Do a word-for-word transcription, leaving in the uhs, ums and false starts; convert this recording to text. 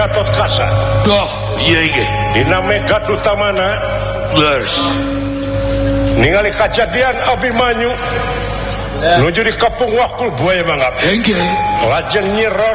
Gatotkaca. Dah, iya iya. Dina Megadutamana Leres. ningali kejadian Abimanyu nuju di Kapung Wakul Buaya Mangap. Hengge. Lajeng Nyi Roro